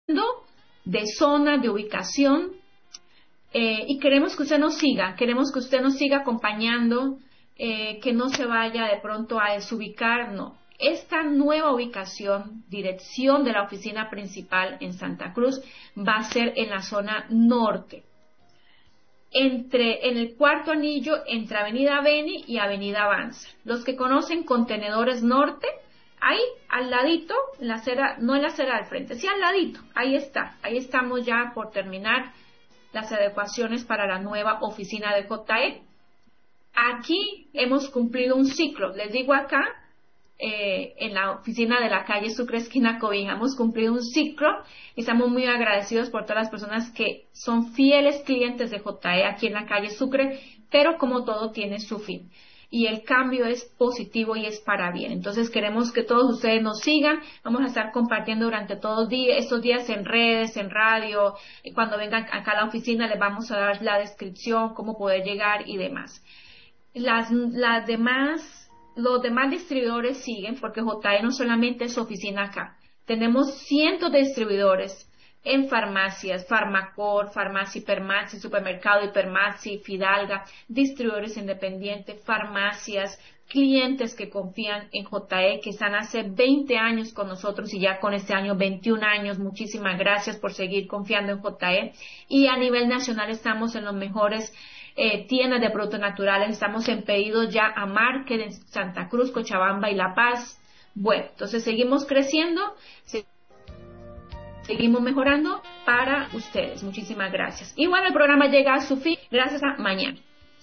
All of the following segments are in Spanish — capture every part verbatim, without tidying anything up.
de zona, de ubicación, eh, y queremos que usted nos siga, queremos que usted nos siga acompañando, eh, que no se vaya de pronto a desubicar, no. Esta nueva ubicación, dirección de la oficina principal en Santa Cruz, va a ser en la zona norte, entre, en el cuarto anillo entre Avenida Beni y Avenida Avanza. Los que conocen Contenedores Norte, ahí al ladito, en la acera, no en la acera del frente, sí al ladito, ahí está, ahí estamos ya por terminar las adecuaciones para la nueva oficina de J E. Aquí hemos cumplido un ciclo, les digo acá, eh, en la oficina de la calle Sucre, esquina Cobija, hemos cumplido un ciclo y estamos muy agradecidos por todas las personas que son fieles clientes de J E aquí en la calle Sucre, pero como todo tiene su fin. Y el cambio es positivo y es para bien. Entonces queremos que todos ustedes nos sigan. Vamos a estar compartiendo durante todos estos días en redes, en radio. Y cuando vengan acá a la oficina les vamos a dar la descripción, cómo poder llegar y demás. Las, las demás, los demás distribuidores siguen porque J E no solamente es oficina acá. Tenemos cientos de distribuidores en farmacias, Farmacor, Farmacia Hipermaxi, Supermercado Hipermaxi, Fidalga, distribuidores independientes, farmacias, clientes que confían en J E, que están hace veinte años con nosotros y ya con este año veintiún años. Muchísimas gracias por seguir confiando en J E. Y a nivel nacional estamos en los mejores eh, tiendas de productos naturales. Estamos en pedidos ya a Market en Santa Cruz, Cochabamba y La Paz. Bueno, entonces seguimos creciendo. Seguimos mejorando para ustedes. Muchísimas gracias. Y bueno, el programa llega a su fin. Gracias a mañana.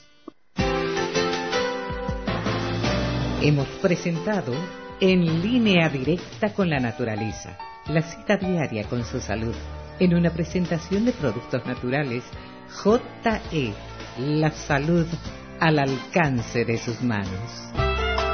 Hemos presentado En Línea Directa con la Naturaleza, la cita diaria con su salud, en una presentación de productos naturales J E, la salud al alcance de sus manos.